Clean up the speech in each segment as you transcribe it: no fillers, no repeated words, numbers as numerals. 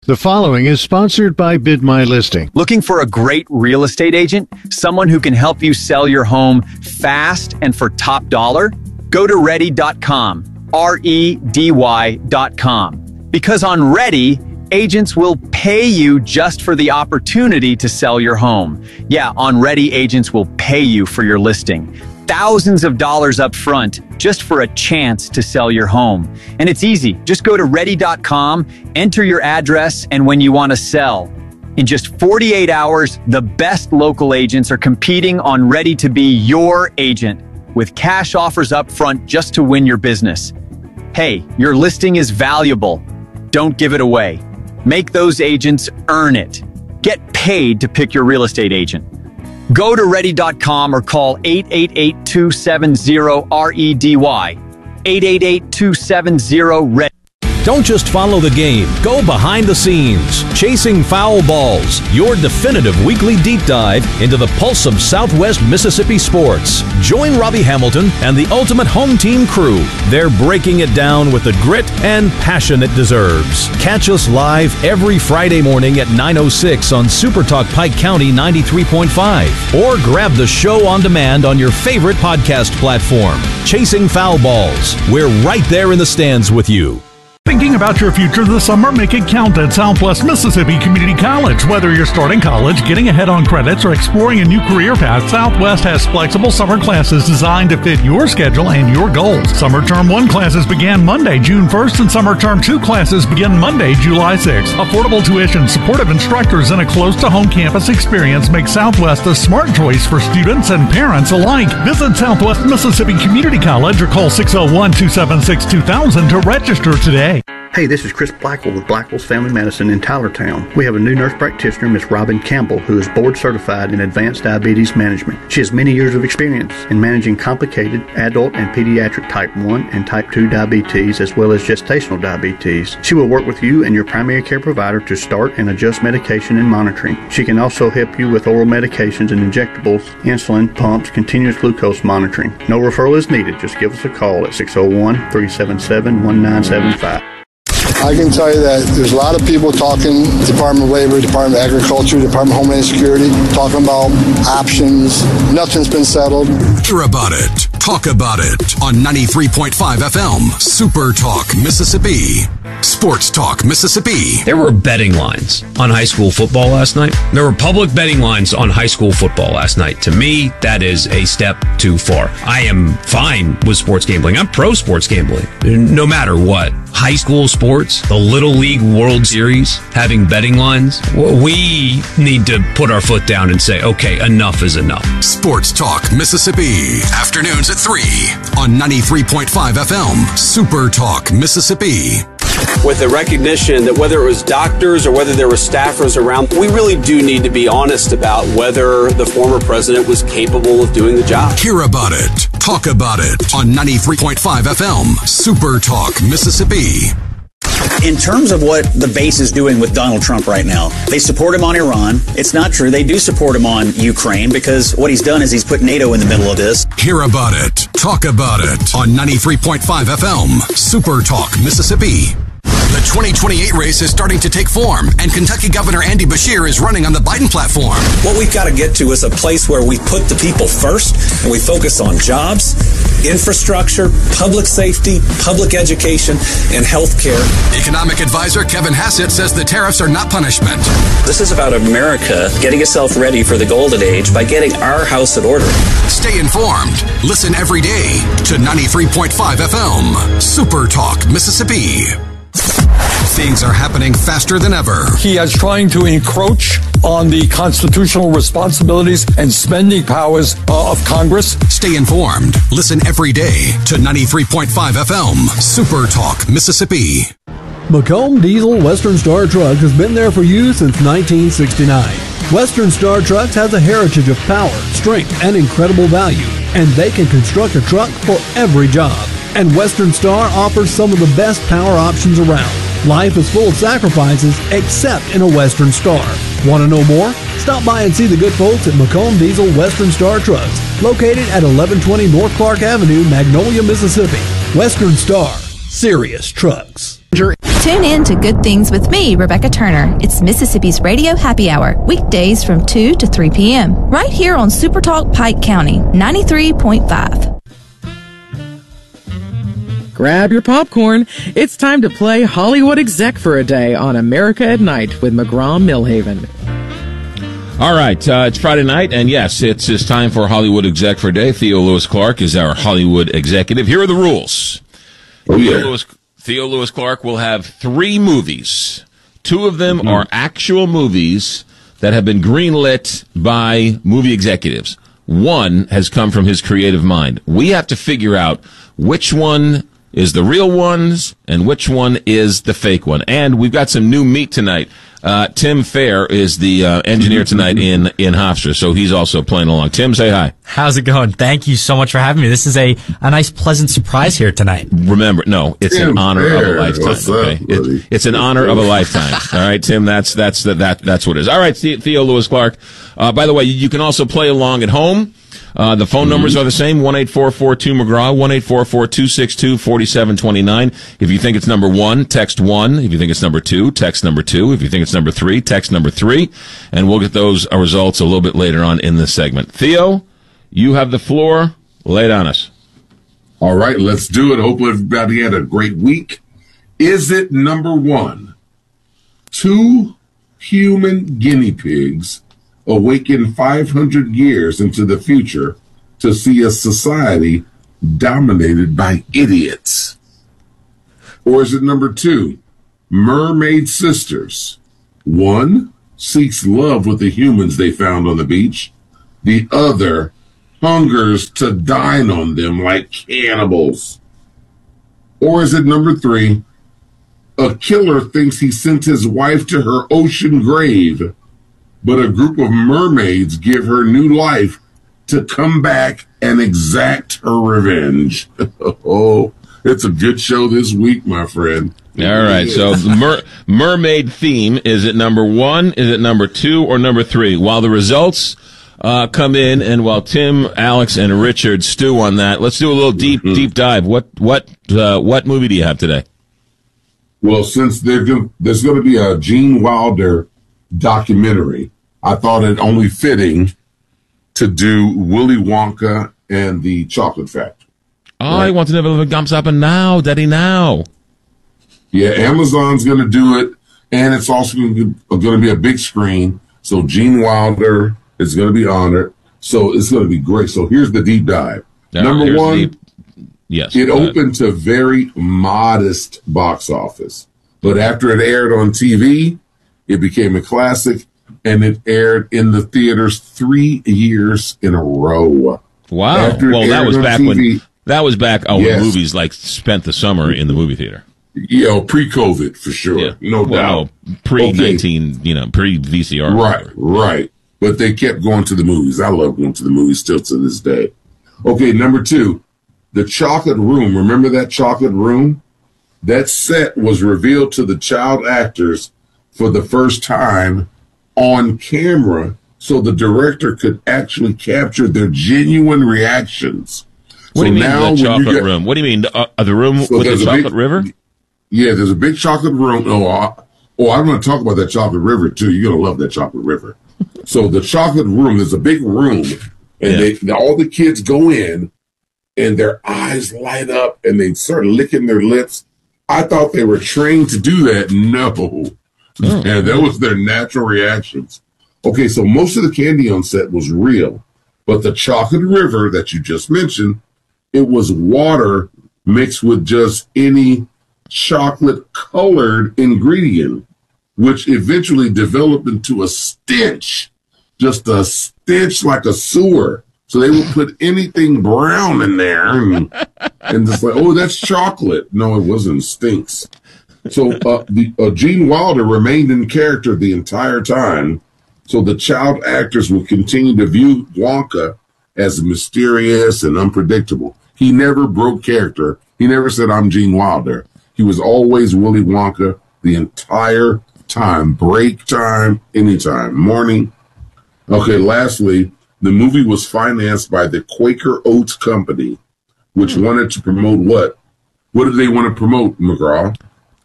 The following is sponsored by Bid My Listing. Looking for a great real estate agent? Someone who can help you sell your home fast and for top dollar? Go to Ready.com, REDY.com. Because on Ready, agents will pay you just for the opportunity to sell your home. Yeah, on Ready, agents will pay you for your listing. Thousands of dollars up front just for a chance to sell your home. And it's easy. Just go to Ready.com, enter your address, and when you want to sell. In just 48 hours, the best local agents are competing on Ready to be your agent with cash offers up front just to win your business. Hey, your listing is valuable. Don't give it away. Make those agents earn it. Get paid to pick your real estate agent. Go to Ready.com or call 888-270-REDY. 888-270-REDY. Don't just follow the game. Go behind the scenes. Chasing Foul Balls, your definitive weekly deep dive into the pulse of Southwest Mississippi sports. Join Robbie Hamilton and the Ultimate Home Team crew. They're breaking it down with the grit and passion it deserves. Catch us live every Friday morning at 9:06 on Super Talk Pike County 93.5. Or grab the show on demand on your favorite podcast platform. Chasing Foul Balls. We're right there in the stands with you. Thinking about your future this summer? Make it count at Southwest Mississippi Community College. Whether you're starting college, getting ahead on credits, or exploring a new career path, Southwest has flexible summer classes designed to fit your schedule and your goals. Summer Term 1 classes began Monday, June 1st, and Summer Term 2 classes begin Monday, July 6th. Affordable tuition, supportive instructors, and a close-to-home campus experience make Southwest a smart choice for students and parents alike. Visit Southwest Mississippi Community College or call 601-276-2000 to register today. Hey, this is Chris Blackwell with Blackwell's Family Medicine in Tylertown. We have a new nurse practitioner, Miss Robin Campbell, who is board certified in advanced diabetes management. She has many years of experience in managing complicated adult and pediatric type 1 and type 2 diabetes, as well as gestational diabetes. She will work with you and your primary care provider to start and adjust medication and monitoring. She can also help you with oral medications and injectables, insulin, pumps, continuous glucose monitoring. No referral is needed. Just give us a call at 601-377-1975. I can tell you that there's a lot of people talking, Department of Labor, Department of Agriculture, Department of Homeland Security, talking about options. Nothing's been settled. Hear about it. Talk about it on 93.5 FM, Super Talk, Mississippi. Sports Talk, Mississippi. There were betting lines on high school football last night. There were public betting lines on high school football last night. To me, that is a step too far. I am fine with sports gambling. I'm pro sports gambling, no matter what. High school sports, the Little League World Series, having betting lines. We need to put our foot down and say, okay, enough is enough. Sports Talk, Mississippi. Afternoons at 3 on 93.5 FM, Super Talk, Mississippi. With the recognition that whether it was doctors or whether there were staffers around, we really do need to be honest about whether the former president was capable of doing the job. Hear about it. Talk about it on 93.5 FM, Super Talk, Mississippi. In terms of what the base is doing with Donald Trump right now, they support him on Iran. It's not true. They do support him on Ukraine because what he's done is he's put NATO in the middle of this. Hear about it. Talk about it on 93.5 FM, Super Talk, Mississippi. The 2028 race is starting to take form, and Kentucky Governor Andy Beshear is running on the Biden platform. What we've got to get to is a place where we put the people first, and we focus on jobs, infrastructure, public safety, public education, and health care. Economic advisor Kevin Hassett says the tariffs are not punishment. This is about America getting itself ready for the golden age by getting our house in order. Stay informed. Listen every day to 93.5 FM, Super Talk, Mississippi. Things are happening faster than ever. He is trying to encroach on the constitutional responsibilities and spending powers of Congress. Stay informed. Listen every day to 93.5 FM, Super Talk, Mississippi. Macomb Diesel Western Star Truck has been there for you since 1969. Western Star Trucks has a heritage of power, strength, and incredible value, and they can construct a truck for every job. And Western Star offers some of the best power options around. Life is full of sacrifices, except in a Western Star. Want to know more? Stop by and see the good folks at Macomb Diesel Western Star Trucks, located at 1120 North Clark Avenue, Magnolia, Mississippi. Western Star, serious trucks. Tune in to Good Things with me, Rebecca Turner. It's Mississippi's Radio Happy Hour, weekdays from 2 to 3 p.m. right here on Super Talk Pike County, 93.5. Grab your popcorn. It's time to play Hollywood Exec for a day on America at Night with McGraw-Millhaven. All right, it's Friday night, and yes, it's time for Hollywood Exec for a day. Theo Lewis Clark is our Hollywood executive. Here are the rules. Theo Lewis Clark will have 3 movies. 2 of them are actual movies that have been greenlit by movie executives. 1 has come from his creative mind. We have to figure out which one is the real ones and which one is the fake one. And we've got some new meat tonight. Tim Fair is the engineer tonight in Hofstra, so he's also playing along. Tim, say hi. How's it going? Thank you so much for having me. This is a nice, pleasant surprise here tonight. Remember, no, it's an honor of a lifetime. Okay? It's an honor of a lifetime. All right, Tim, that's what it is. All right, Theo Lewis Clark. By the way, you can also play along at home. The phone numbers are the same, 1-844-2-McGraw, 1-844-262-4729. If you think it's number 1, text 1. If you think it's number 2, text number 2. If you think it's number 3, text number 3. And we'll get those results a little bit later on in this segment. Theo, you have the floor. Lay it on us. All right, let's do it. Hope everybody had a great week. Is it number 1? 2 human guinea pigs awaken 500 years into the future to see a society dominated by idiots? Or is it number 2, mermaid sisters? 1 seeks love with the humans they found on the beach. The other hungers to dine on them like cannibals. Or is it number 3, a killer thinks he sent his wife to her ocean grave, but a group of mermaids give her new life to come back and exact her revenge. Oh, it's a good show this week, my friend. All right, so the mermaid theme, is it number 1, is it number 2, or number 3? While the results come in, and while Tim, Alex, and Richard stew on that, let's do a little deep dive. What movie do you have today? Well, since there's going to be a Gene Wilder documentary, I thought it only fitting to do Willy Wonka and the Chocolate Factory. I want to know if it comes up now, Daddy, now. Yeah, Amazon's going to do it, and it's also going to be a big screen, so Gene Wilder is going to be honored, so it's going to be great. So here's the deep dive. Number 1, it opened to very modest box office, but after it aired on TV, it became a classic, and it aired in the theaters 3 years in a row. Wow. Well, that was back when movies like spent the summer in the movie theater. Yeah, pre-COVID for sure. Yeah. No doubt. Pre-VCR. Right. But they kept going to the movies. I love going to the movies still to this day. Okay, number 2, The Chocolate Room. Remember that Chocolate Room? That set was revealed to the child actors for the first time on camera, so the director could actually capture their genuine reactions. What do you mean the chocolate room? What do you mean the room with the chocolate river? Yeah, there's a big chocolate room. I'm going to talk about that chocolate river too. You're going to love that chocolate river. So the chocolate room, there's a big room, and all the kids go in, and their eyes light up, and they start licking their lips. I thought they were trained to do that. No. And that was their natural reactions. Okay, so most of the candy on set was real, but the chocolate river that you just mentioned, it was water mixed with just any chocolate-colored ingredient, which eventually developed into a stench, just a stench like a sewer. So they would put anything brown in there and just like, oh, that's chocolate. No, it wasn't. Stinks. So Gene Wilder remained in character the entire time, so the child actors would continue to view Wonka as mysterious and unpredictable. He never broke character. He never said, I'm Gene Wilder. He was always Willy Wonka the entire time, break time, anytime, morning. Okay, lastly, the movie was financed by the Quaker Oats Company, which wanted to promote what? What did they want to promote, McGraw?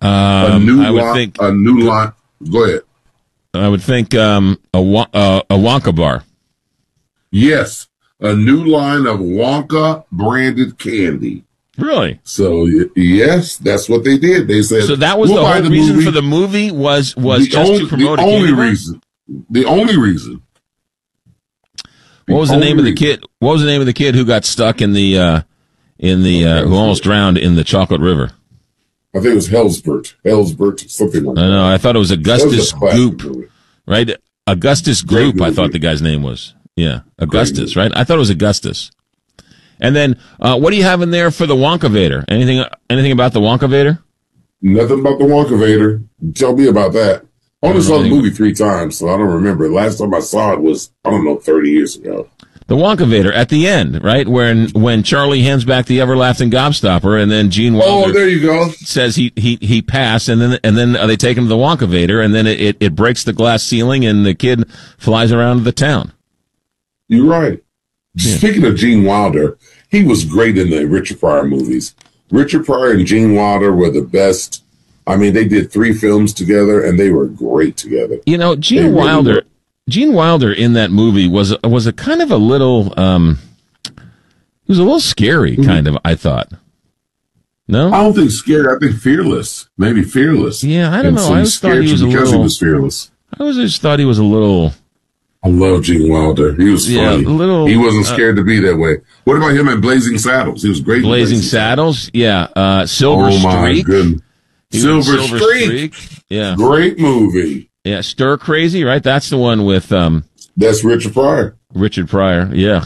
A new line. Go ahead. I would think a Wonka bar. Yes, a new line of Wonka branded candy. Really? So yes, that's what they did. They said so. That was the whole reason for the movie was just to promote. The only reason. The only reason. What was the name of the kid? What was the name of the kid who got stuck in the who almost drowned in the Chocolate River? I think it was Hellsbert, something like that. I know. I thought it was Augustus Goop, right? Augustus Goop. I thought the guy's name was. Yeah, Augustus, right? I thought it was Augustus. And then, what do you have in there for the Wonkavator? Anything about the Wonkavator? Nothing about the Wonkavator. Tell me about that. I only saw the movie 3 times, so I don't remember. Last time I saw it was, 30 years ago. The Wonkavator at the end, right? When Charlie hands back the everlasting gobstopper, and then Gene Wilder there you go. says he passed, and then they take him to the Wonkavator, and then it breaks the glass ceiling, and the kid flies around the town. You're right. Yeah. Speaking of Gene Wilder, he was great in the Richard Pryor movies. Richard Pryor and Gene Wilder were the best. I mean, they did 3 films together, and they were great together. You know, Gene Wilder in that movie was a kind of a little, he was a little scary, kind of, I thought. No? I don't think scary. I think fearless. Maybe fearless. Yeah, I don't know. I always thought he was because he was fearless. I always just thought he was a little... I love Gene Wilder. He was funny. He wasn't scared to be that way. What about him in Blazing Saddles? He was great. Blazing Saddles? Yeah. Silver Streak. Oh, my goodness. Silver Streak. Yeah. Great movie. Yeah. Stir Crazy, right? That's the one with... That's Richard Pryor. Richard Pryor, yeah.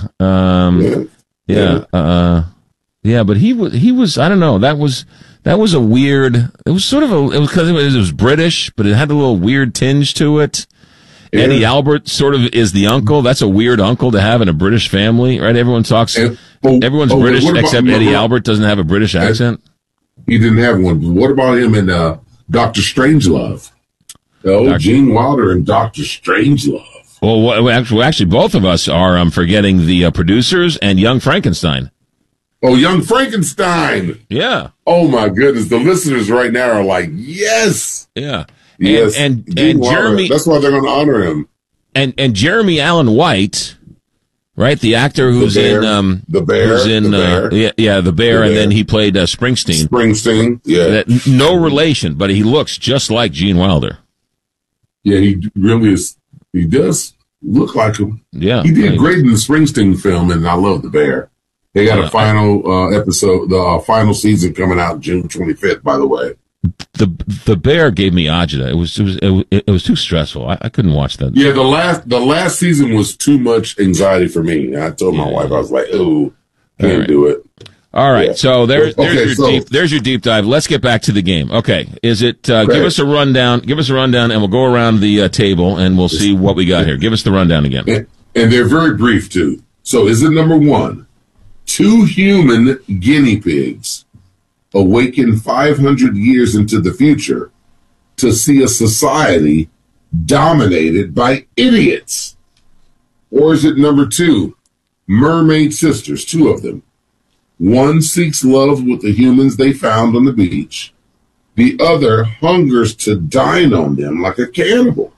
Yeah, but he was, I don't know, that was a weird, it was sort of it was because it was British, but it had a little weird tinge to it. Yeah. Eddie Albert sort of is the uncle. That's a weird uncle to have in a British family, right? Everyone talks, everyone's British except Eddie Albert doesn't have a British accent. He didn't have one. But what about him in Dr. Strangelove? Gene Wilder and Dr. Strangelove. Well, actually, both of us are forgetting the producers and Young Frankenstein. Oh, Young Frankenstein. Yeah. Oh, my goodness. The listeners right now are like, yes. Yeah. Yes. And Jeremy. That's why they're going to honor him. And Jeremy Allen White, right? The actor who's The Bear. The Bear. And then he played Springsteen. Springsteen, yeah. No relation, but he looks just like Gene Wilder. Yeah, he really is. He does look like him. Yeah. He did great in the Springsteen film, and I love The Bear. They got a final episode, the final season coming out June 25th, by the way. The Bear gave me agita. It was too stressful. I couldn't watch that. Yeah, the last season was too much anxiety for me. I told my wife, I was like, "Oh, can't do it." All right, so there's your deep dive. Let's get back to the game. Okay, is it? Give us a rundown. Give us a rundown, and we'll go around the table and we'll see what we got here. Give us the rundown again. And they're very brief too. So, is it number 1? 2 human guinea pigs awaken 500 years into the future to see a society dominated by idiots? Or is it number 2? Mermaid sisters, 2 of them. One seeks love with the humans they found on the beach. The other hungers to dine on them like a cannibal.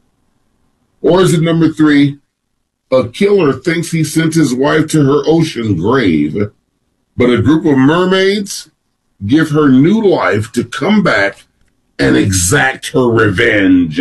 Or is it number 3? A killer thinks he sent his wife to her ocean grave, but a group of mermaids give her new life to come back and exact her revenge.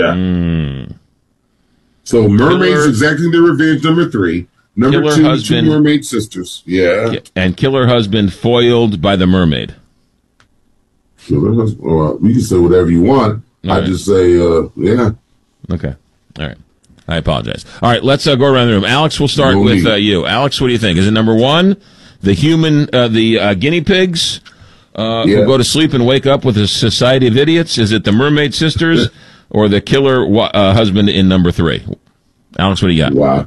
So mermaids exacting their revenge, number 3. Number 2, 2 mermaid sisters. Yeah. And killer husband foiled by the mermaid. Killer husband. Well, you can say whatever you want. Just say, yeah. Okay. All right. I apologize. All right, let's go around the room. Alex, we'll start with you. Alex, what do you think? Is it number 1, the guinea pigs who go to sleep and wake up with a society of idiots? Is it the mermaid sisters or the killer husband in number 3? Alex, what do you got? Wow.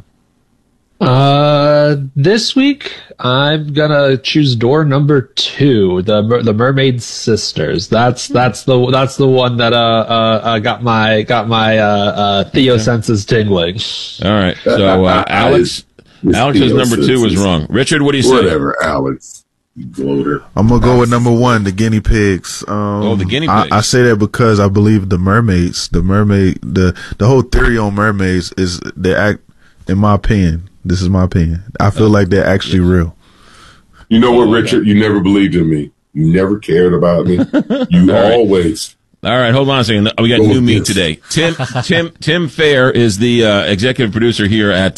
This week I'm gonna choose door number 2, the mermaid sisters. That's the one that got my Theo senses tingling. All right, so Alex's number 2 was wrong. Richard, what do you say? Whatever, Alex. Gloater. I'm gonna go with number one, the guinea pigs. The guinea pigs. I say that because I believe the whole theory on mermaids is they act. In my opinion, this is my opinion. I feel like they're actually real. You know what, Richard? You never believed in me. You never cared about me. You always. All right, hold on a second. We got new meat today. Tim Fair is the executive producer here at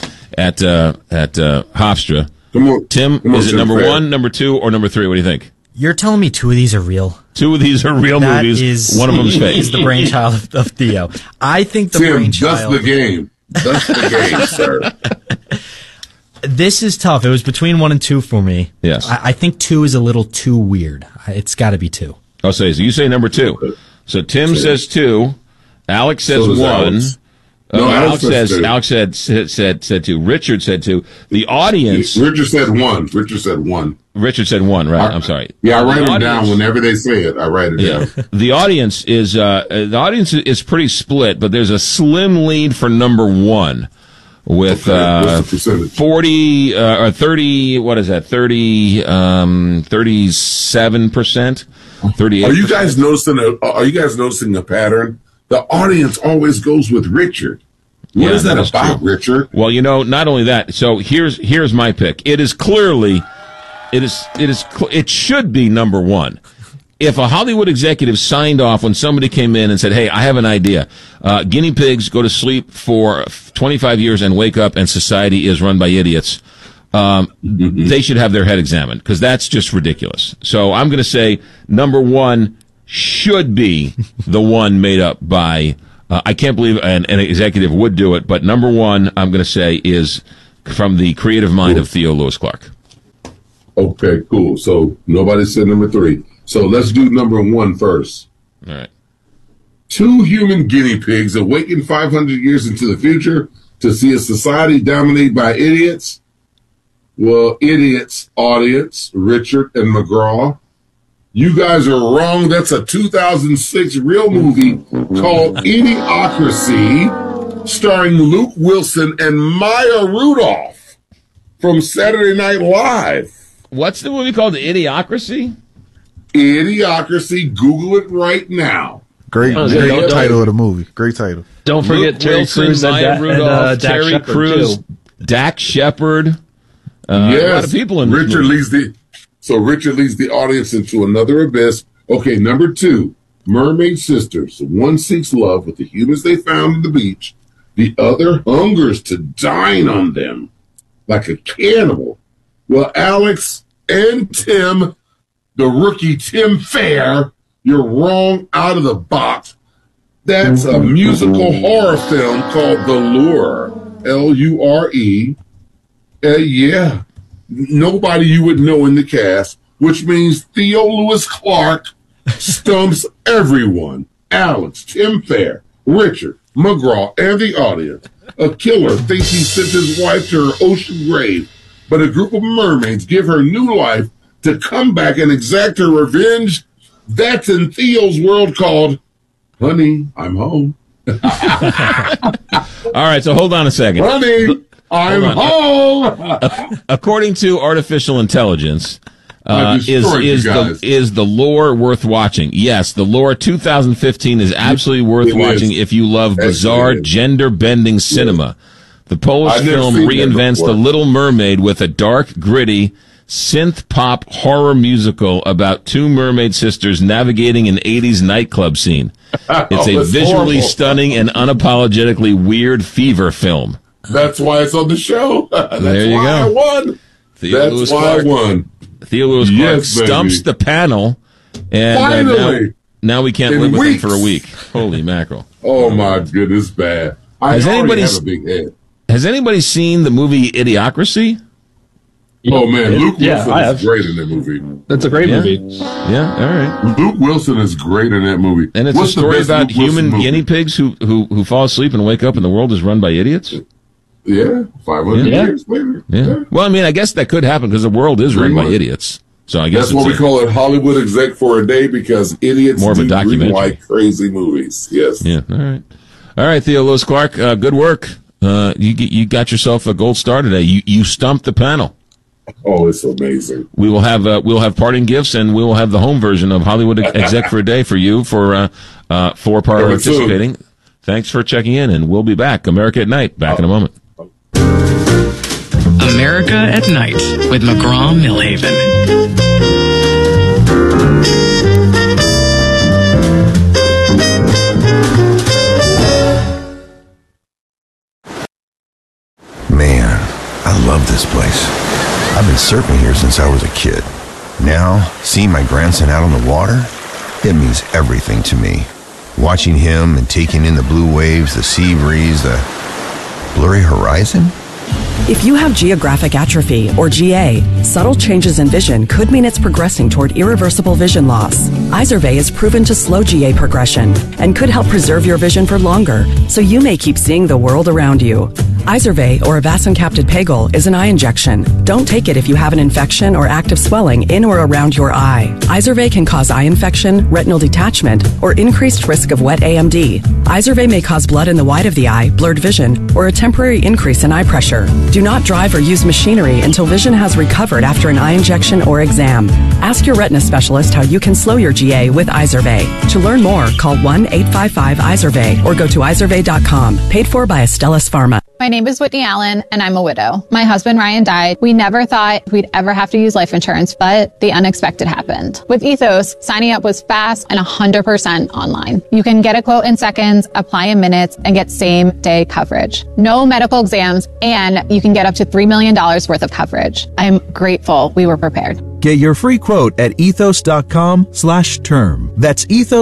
Hofstra. Come on, Tim. Is it number Fair. 1, number 2, or number 3? What do you think? You're telling me 2 of these are real? 2 of these are real movies. One of them's fake. Is the brainchild of Theo. I think the Tim, brainchild. that's the game. That's the game, sir. This is tough. It was between 1 and 2 for me. Yes. I think 2 is a little too weird. It's got to be 2. Oh, so you say number 2. So Tim says 2. Alex says So does 1. Alex. No, Alex says 2. Alex said 2. Richard said 2. The audience. Richard said 1. Richard said 1. Richard said 1, right? I'm sorry. Yeah, I write them down whenever they say it. I write it down. The audience is pretty split, but there's a slim lead for number 1 with what's the percentage? 40 or 30. What is that? 37%. 38%. Are you guys noticing a pattern? The audience always goes with Richard. What is that about, true. Richard? Well, not only that. So here's my pick. It is clearly, it should be number 1. If a Hollywood executive signed off when somebody came in and said, "Hey, I have an idea. Guinea pigs go to sleep for 25 years and wake up, and society is run by idiots." They should have their head examined, because that's just ridiculous. So I'm going to say number 1 should be the one made up by. I can't believe an executive would do it, but number 1 I'm going to say is from the creative mind of Theo Lewis Clark. Okay, cool. So nobody said number 3. So let's do number 1 first. All right. 2 human guinea pigs awaken 500 years into the future to see a society dominated by idiots. Well, idiots, audience, Richard and McGraw. You guys are wrong. That's a 2006 real movie called Idiocracy, starring Luke Wilson and Maya Rudolph from Saturday Night Live. What's the movie called? Idiocracy? Idiocracy. Google it right now. Great title of the movie. Great title. Don't forget Luke Terry Wilson, Crews Maya Rudolph, Dak Terry Shepard, Crews, too. Dak Shepard. Yes. A lot of people in this Richard movie. Richard leads the audience into another abyss. Okay, number 2, mermaid sisters. One seeks love with the humans they found on the beach. The other hungers to dine on them like a cannibal. Well, Alex and Tim, the rookie Tim Fair, you're wrong out of the box. That's a musical horror film called The Lure. Lure. Yeah. Nobody you would know in the cast, which means Theo Lewis Clark stumps everyone. Alex, Tim Fair, Richard, McGraw, and the audience. A killer thinks he sent his wife to her ocean grave, but a group of mermaids give her new life to come back and exact her revenge. That's in Theo's world called Honey, I'm Home. All right, so hold on a second. Honey, I'm home. According to artificial intelligence, is the Lure worth watching? Yes, the Lure 2015 is absolutely worth watching if you love bizarre, gender-bending cinema. The Polish film reinvents The Little Mermaid with a dark, gritty, synth-pop horror musical about 2 mermaid sisters navigating an 80s nightclub scene. It's a visually stunning and unapologetically weird fever film. That's why it's on the show. That's there you why go. I won. Theo Lewis Clark won. Theo Lewis Clark stumps the panel, and Finally. now we can't live with him for a week. Holy mackerel! Oh my goodness, bad. Has anybody have a big head? Has anybody seen the movie Idiocracy? Oh man, Luke Wilson I is great in that movie. That's a great movie. Yeah, all right. Luke Wilson is great in that movie. And it's What's a story the best about Luke Wilson human movie? guinea pigs who fall asleep and wake up and the world is run by idiots. Yeah, 500 years later. Yeah. Well, I mean, I guess that could happen because the world is run by idiots. So I guess That's what we call it Hollywood exec for a day, because idiots More of a do documentary. like crazy movies. Yes. Yeah. All right, Theo Lewis Clark. Good work. You got yourself a gold star today. You stumped the panel. Oh, it's amazing. We will have we'll have parting gifts, and we will have the home version of Hollywood Exec for a Day for you for participating. Thanks for checking in, and we'll be back. America at Night, back in a moment. America at Night with McGraw-Millhaven. Man, I love this place. I've been surfing here since I was a kid. Now, seeing my grandson out on the water, it means everything to me. Watching him and taking in the blue waves, the sea breeze, the blurry horizon. If you have geographic atrophy, or GA, subtle changes in vision could mean it's progressing toward irreversible vision loss. Izervay is proven to slow GA progression and could help preserve your vision for longer, so you may keep seeing the world around you. Izervay, or avacincaptad pegol, is an eye injection. Don't take it if you have an infection or active swelling in or around your eye. Izervay can cause eye infection, retinal detachment, or increased risk of wet AMD. Izervay may cause blood in the white of the eye, blurred vision, or a temporary increase in eye pressure. Do not drive or use machinery until vision has recovered after an eye injection or exam. Ask your retina specialist how you can slow your GA with Izervay. To learn more, call 1-855-IZERVAY or go to izervay.com. Paid for by Astellas Pharma. My name is Whitney Allen, and I'm a widow. My husband, Ryan, died. We never thought we'd ever have to use life insurance, but the unexpected happened. With Ethos, signing up was fast and 100% online. You can get a quote in seconds, apply in minutes, and get same-day coverage. No medical exams, and you can get up to $3 million worth of coverage. I'm grateful we were prepared. Get your free quote at ethos.com/term. That's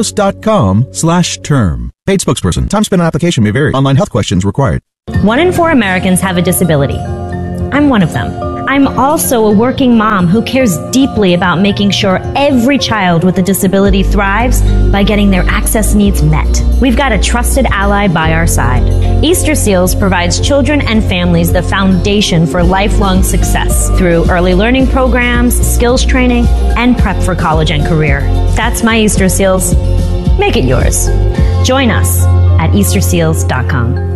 ethos.com/term. Paid spokesperson. Time spent on application may vary. Online health questions required. 1 in 4 Americans have a disability. I'm one of them. I'm also a working mom who cares deeply about making sure every child with a disability thrives by getting their access needs met. We've got a trusted ally by our side. Easter Seals provides children and families the foundation for lifelong success through early learning programs, skills training, and prep for college and career. That's my Easter Seals. Make it yours. Join us at easterseals.com.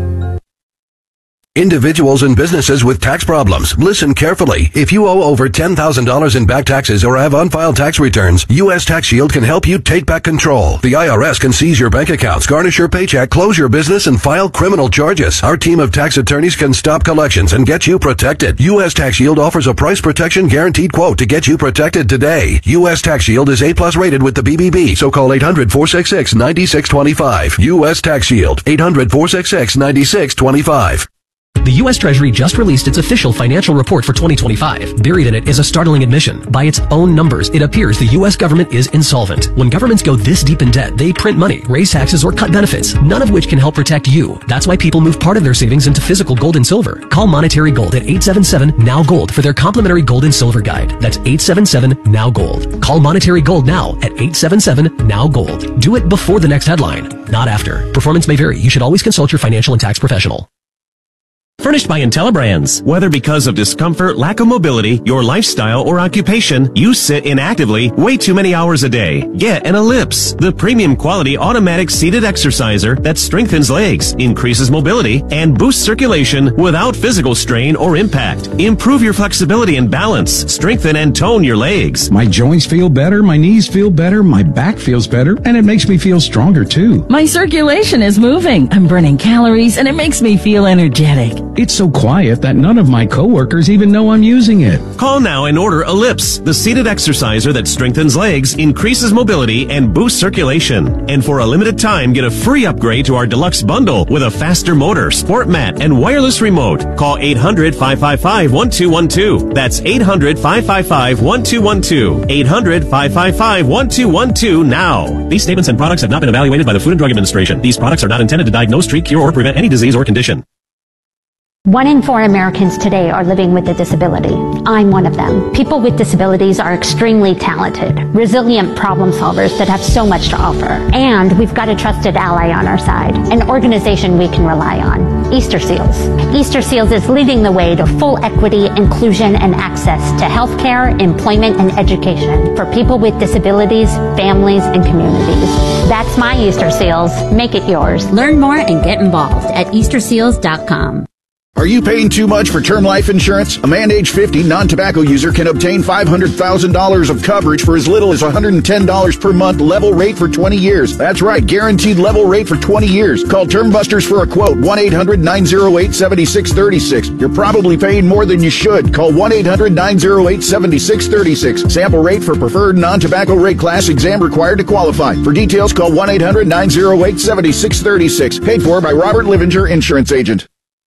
Individuals and businesses with tax problems, listen carefully. If you owe over $10,000 in back taxes or have unfiled tax returns, U.S. Tax Shield can help you take back control. The IRS can seize your bank accounts, garnish your paycheck, close your business, and file criminal charges. Our team of tax attorneys can stop collections and get you protected. U.S. Tax Shield offers a price protection guaranteed quote to get you protected today. U.S. Tax Shield is A+ rated with the BBB, so call 800-466-9625. U.S. Tax Shield, 800-466-9625. The U.S. Treasury just released its official financial report for 2025. Buried in it is a startling admission. By its own numbers, it appears the U.S. government is insolvent. When governments go this deep in debt, they print money, raise taxes, or cut benefits, none of which can help protect you. That's why people move part of their savings into physical gold and silver. Call Monetary Gold at 877-NOW-GOLD for their complimentary gold and silver guide. That's 877-NOW-GOLD. Call Monetary Gold now at 877-NOW-GOLD. Do it before the next headline, not after. Performance may vary. You should always consult your financial and tax professional. Furnished by IntelliBrands. Whether because of discomfort, lack of mobility, your lifestyle, or occupation, you sit inactively way too many hours a day. Get an Ellipse, the premium quality automatic seated exerciser that strengthens legs, increases mobility, and boosts circulation without physical strain or impact. Improve your flexibility and balance, strengthen and tone your legs. My joints feel better, my knees feel better, my back feels better, and it makes me feel stronger too. My circulation is moving. I'm burning calories, and it makes me feel energetic. It's so quiet that none of my coworkers even know I'm using it. Call now and order Ellipse, the seated exerciser that strengthens legs, increases mobility, and boosts circulation. And for a limited time, get a free upgrade to our deluxe bundle with a faster motor, sport mat, and wireless remote. Call 800-555-1212. That's 800-555-1212. 800-555-1212 now. These statements and products have not been evaluated by the Food and Drug Administration. These products are not intended to diagnose, treat, cure, or prevent any disease or condition. 1 in 4 Americans today are living with a disability. I'm one of them. People with disabilities are extremely talented, resilient problem solvers that have so much to offer. And we've got a trusted ally on our side, an organization we can rely on, Easter Seals. Easter Seals is leading the way to full equity, inclusion, and access to healthcare, employment, and education for people with disabilities, families, and communities. That's my Easter Seals. Make it yours. Learn more and get involved at easterseals.com. Are you paying too much for term life insurance? A man age 50 non-tobacco user can obtain $500,000 of coverage for as little as $110 per month, level rate for 20 years. That's right, guaranteed level rate for 20 years. Call Term Busters for a quote, 1-800-908-7636. You're probably paying more than you should. Call 1-800-908-7636. Sample rate for preferred non-tobacco rate class, exam required to qualify. For details, call 1-800-908-7636. Paid for by Robert Livinger, Insurance Agent.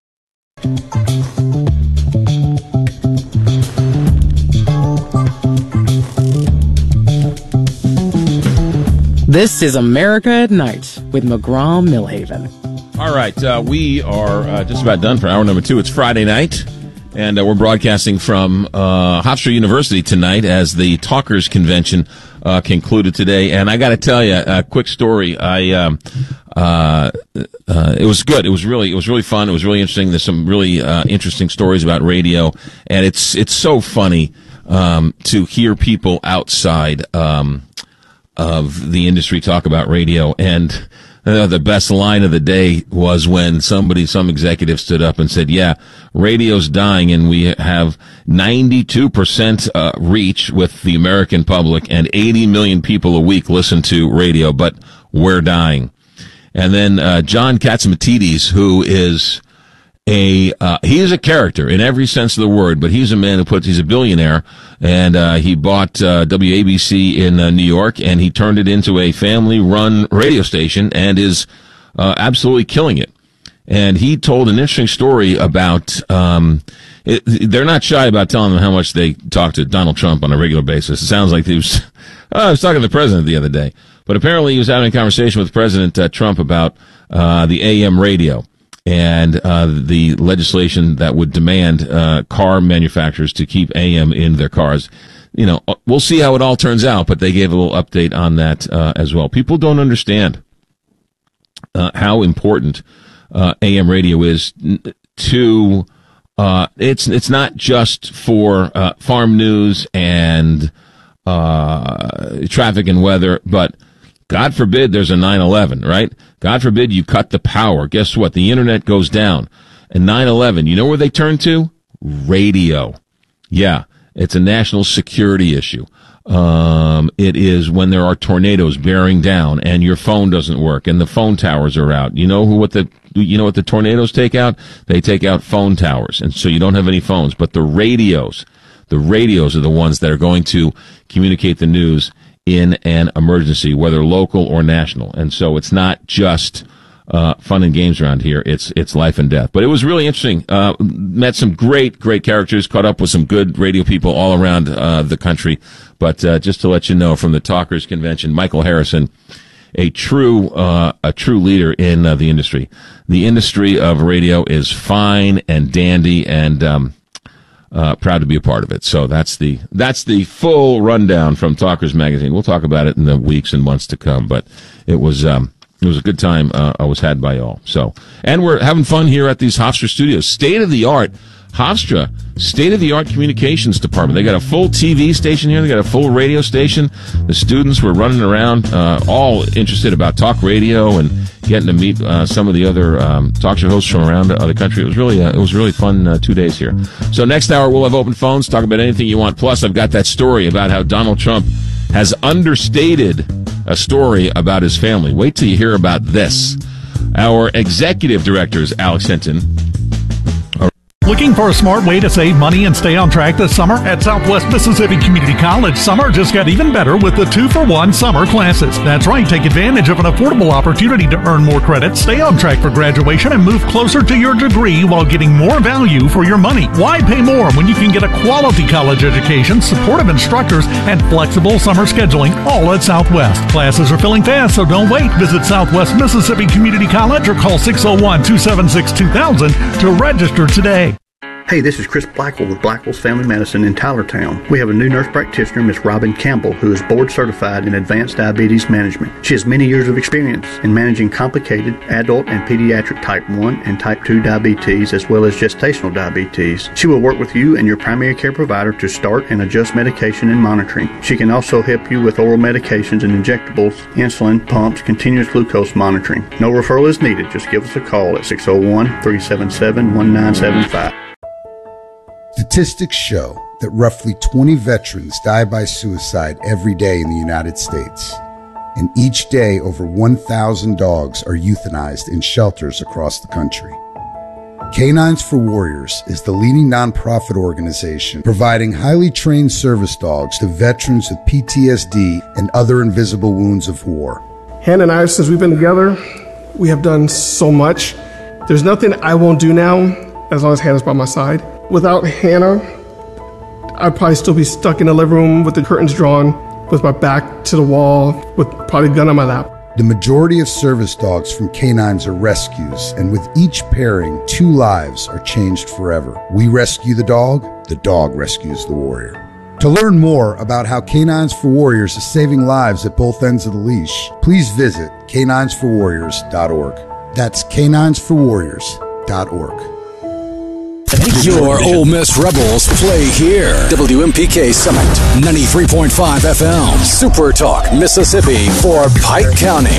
This is America at Night with McGraw-Millhaven. All right, we are just about done for hour number 2. It's Friday night, and we're broadcasting from Hofstra University tonight as the Talkers Convention concluded today. And I got to tell you a quick story. It was good. It was really fun. It was really interesting. There's some really interesting stories about radio, and it's so funny to hear people outside of the industry talk about radio. And the best line of the day was when some executive stood up and said, yeah, radio's dying and we have 92% reach with the American public and 80 million people a week listen to radio, but we're dying. And then John Catsimatidis, who is he is a character in every sense of the word, but he's a man he's a billionaire, and he bought WABC in New York, and he turned it into a family-run radio station and is absolutely killing it. And he told an interesting story about they're not shy about telling them how much they talk to Donald Trump on a regular basis. It sounds like I was talking to the president the other day, but apparently he was having a conversation with President Trump about the AM radio and the legislation that would demand car manufacturers to keep AM in their cars. You know, we'll see how it all turns out, but they gave a little update on that as well. People don't understand how important AM radio is to it's not just for farm news and traffic and weather, but God forbid there's a 9/11, right? God forbid you cut the power. Guess what? The internet goes down. And 9/11, you know where they turn to? Radio. Yeah, it's a national security issue. It is when there are tornadoes bearing down and your phone doesn't work and the phone towers are out. You know what the tornadoes take out? They take out phone towers. And so you don't have any phones, but the radios are the ones that are going to communicate the news in an emergency, whether local or national. And so it's not just fun and games around here. It's life and death. But it was really interesting. Met some great characters, caught up with some good radio people all around the country. But just to let you know, from the Talkers Convention, Michael Harrison, a true leader in the industry. The industry of radio is fine and dandy, and proud to be a part of it. So that's the full rundown from Talkers Magazine. We'll talk about it in the weeks and months to come, but it was a good time I was had by all. So, and we're having fun here at these Hofstra studios. State-of-the-art Hofstra, state-of-the-art communications department. They got a full TV station here. They got a full radio station. The students were running around, all interested about talk radio and getting to meet some of the other talk show hosts from around the country. It was really fun 2 days here. So next hour we'll have open phones, talk about anything you want. Plus I've got that story about how Donald Trump has understated a story about his family. Wait till you hear about this. Our executive director is Alex Hinton. Looking for a smart way to save money and stay on track this summer? At Southwest Mississippi Community College, summer just got even better with the 2-for-1 summer classes. That's right, take advantage of an affordable opportunity to earn more credit, stay on track for graduation, and move closer to your degree while getting more value for your money. Why pay more when you can get a quality college education, supportive instructors, and flexible summer scheduling, all at Southwest? Classes are filling fast, so don't wait. Visit Southwest Mississippi Community College or call 601-276-2000 to register today. Hey, this is Chris Blackwell with Blackwell's Family Medicine in Tylertown. We have a new nurse practitioner, Miss Robin Campbell, who is board certified in advanced diabetes management. She has many years of experience in managing complicated adult and pediatric type 1 and type 2 diabetes, as well as gestational diabetes. She will work with you and your primary care provider to start and adjust medication and monitoring. She can also help you with oral medications and injectables, insulin, pumps, continuous glucose monitoring. No referral is needed. Just give us a call at 601-377-1975. Statistics show that roughly 20 veterans die by suicide every day in the United States. And each day, over 1,000 dogs are euthanized in shelters across the country. Canines for Warriors is the leading nonprofit organization providing highly trained service dogs to veterans with PTSD and other invisible wounds of war. Hannah and I, since we've been together, we have done so much. There's nothing I won't do now as long as Hannah's by my side. Without Hannah, I'd probably still be stuck in the living room with the curtains drawn, with my back to the wall, with probably a gun on my lap. The majority of service dogs from canines are rescues, and with each pairing, 2 lives are changed forever. We rescue the dog rescues the warrior. To learn more about how Canines for Warriors is saving lives at both ends of the leash, please visit caninesforwarriors.org. That's caninesforwarriors.org. Your Ole Miss Rebels play here. WMPK Summit, 93.5 FM. Super Talk, Mississippi for Pike County.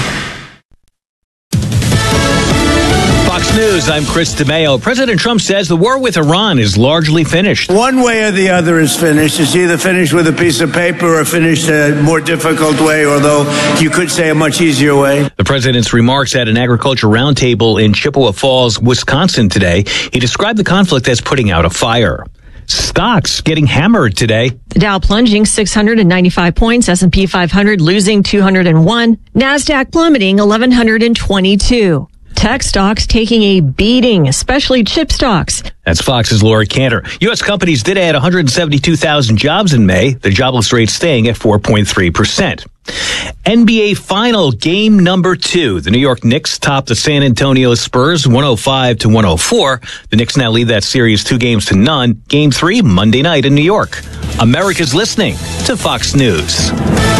Fox News, I'm Chris DeMeo. President Trump says the war with Iran is largely finished. One way or the other is finished. It's either finished with a piece of paper or finished a more difficult way, although you could say a much easier way. The president's remarks at an agriculture roundtable in Chippewa Falls, Wisconsin today. He described the conflict as putting out a fire. Stocks getting hammered today. The Dow plunging 695 points, S&P 500 losing 201, NASDAQ plummeting 1,122. Tech stocks taking a beating, especially chip stocks. That's Fox's Laura Cantor. U.S. companies did add 172,000 jobs in May, the jobless rate staying at 4.3%. NBA Final Game number 2. The New York Knicks topped the San Antonio Spurs 105-104. The Knicks now lead that series 2-0. Game 3, Monday night in New York. America's listening to Fox News.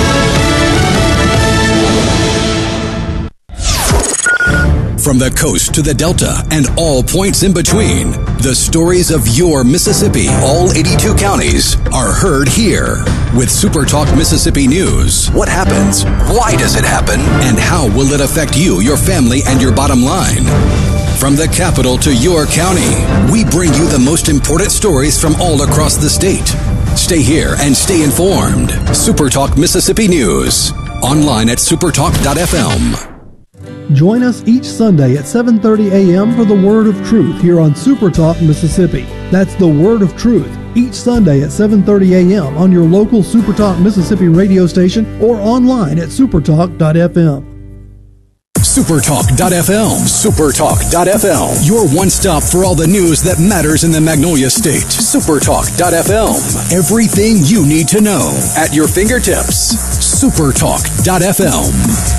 From the coast to the Delta and all points in between, the stories of your Mississippi, all 82 counties, are heard here. With Super Talk Mississippi News, what happens? Why does it happen? And how will it affect you, your family, and your bottom line? From the capital to your county, we bring you the most important stories from all across the state. Stay here and stay informed. Super Talk Mississippi News. Online at supertalk.fm. Join us each Sunday at 7:30 a.m. for the Word of Truth here on Super Talk Mississippi. That's the Word of Truth each Sunday at 7:30 a.m. on your local Super Talk Mississippi radio station or online at supertalk.fm. Supertalk.fm. Supertalk.fm. Your one stop for all the news that matters in the Magnolia State. Supertalk.fm. Everything you need to know at your fingertips. Supertalk.fm.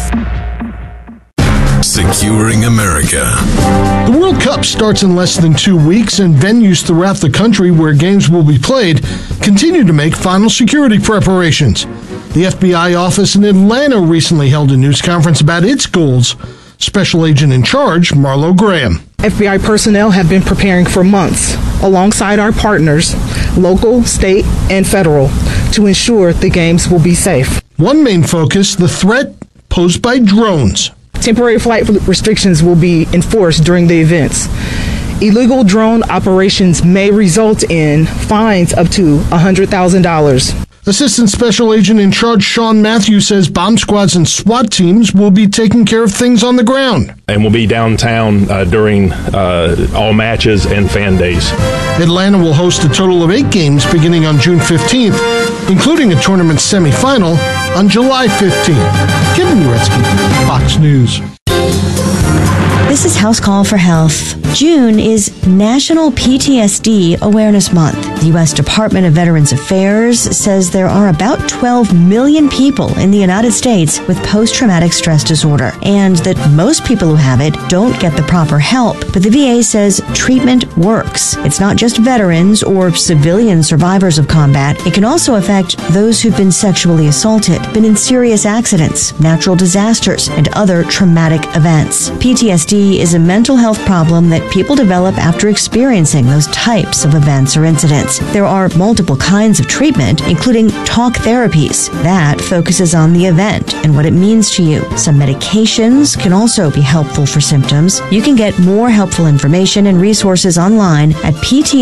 Securing America. The World Cup starts in less than 2 weeks, and venues throughout the country where games will be played continue to make final security preparations. The FBI office in Atlanta recently held a news conference about its goals. Special Agent in Charge, Marlo Graham. FBI personnel have been preparing for months, alongside our partners, local, state, and federal, to ensure the games will be safe. One main focus, the threat posed by drones. Temporary flight restrictions will be enforced during the events. Illegal drone operations may result in fines up to $100,000. Assistant Special Agent in Charge Sean Matthews says bomb squads and SWAT teams will be taking care of things on the ground. And will be downtown during all matches and fan days. Atlanta will host a total of 8 games beginning on June 15th, including a tournament semifinal on July 15th. Kevin Uretsky, Fox News. This is House Call for Health. June is National PTSD Awareness Month. The U.S. Department of Veterans Affairs says there are about 12 million people in the United States with post-traumatic stress disorder, and that most people who have it don't get the proper help. But the VA says treatment works. It's not just veterans or civilian survivors of combat. It can also affect those who've been sexually assaulted, been in serious accidents, natural disasters, and other traumatic events. PTSD is a mental health problem that people develop after experiencing those types of events or incidents. There are multiple kinds of treatment, including talk therapies. That focuses on the event and what it means to you. Some medications can also be helpful for symptoms. You can get more helpful information and resources online at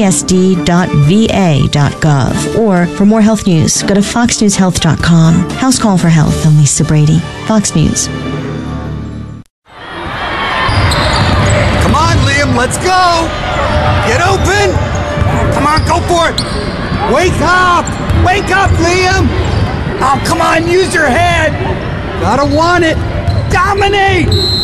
ptsd.va.gov. Or for more health news, go to foxnewshealth.com. House Call for Health. I'm Lisa Brady, Fox News. Come on, Liam, let's go! Get open! Come on, go for it! Wake up! Wake up, Liam! Oh, come on, use your head! Gotta want it! Dominate!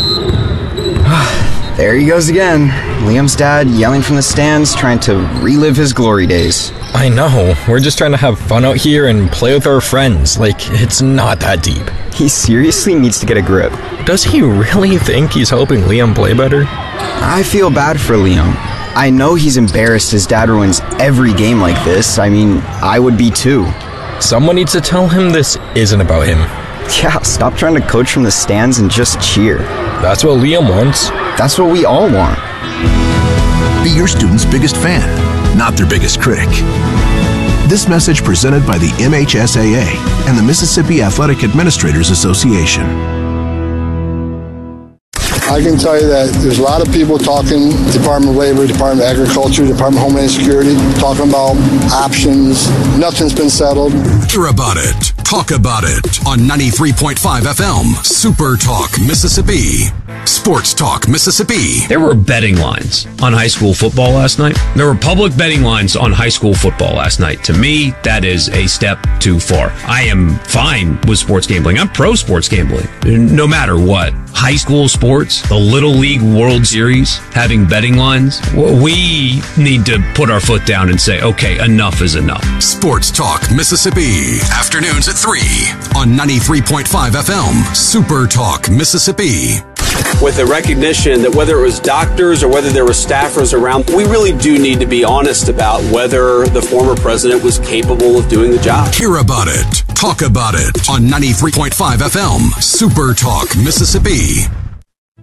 There he goes again. Liam's dad yelling from the stands, trying to relive his glory days. I know. We're just trying to have fun out here and play with our friends. Like, it's not that deep. He seriously needs to get a grip. Does he really think he's helping Liam play better? I feel bad for Liam. I know he's embarrassed his dad ruins every game like this. I mean, I would be too. Someone needs to tell him this isn't about him. Yeah, stop trying to coach from the stands and just cheer. That's what Liam wants. That's what we all want. Be your student's biggest fan, not their biggest critic. This message presented by the MHSAA and the Mississippi Athletic Administrators Association. I can tell you that there's a lot of people talking, Department of Labor, Department of Agriculture, Department of Homeland Security, talking about options. Nothing's been settled. Hear about it. Talk about it on 93.5 FM, Super Talk, Mississippi. Sports Talk, Mississippi. There were betting lines on high school football last night. There were public betting lines on high school football last night. To me, that is a step too far. I am fine with sports gambling. I'm pro sports gambling, no matter what. High school sports, the Little League World Series, having betting lines, we need to put our foot down and say, okay, enough is enough. Sports Talk, Mississippi. Afternoons at 3 on 93.5 FM, Super Talk, Mississippi. With the recognition that whether it was doctors or whether there were staffers around, we really do need to be honest about whether the former president was capable of doing the job. Hear about it. Talk about it on 93.5 FM, Super Talk, Mississippi.